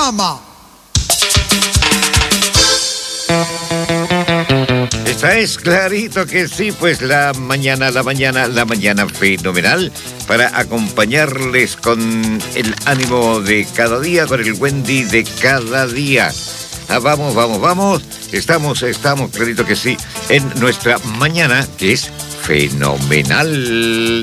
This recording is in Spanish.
programa. Esta es clarito que sí, pues la mañana fenomenal para acompañarles con el ánimo de cada día, con el Wendy de cada día. Vamos. Estamos, clarito que sí, en nuestra mañana, que es fenomenal.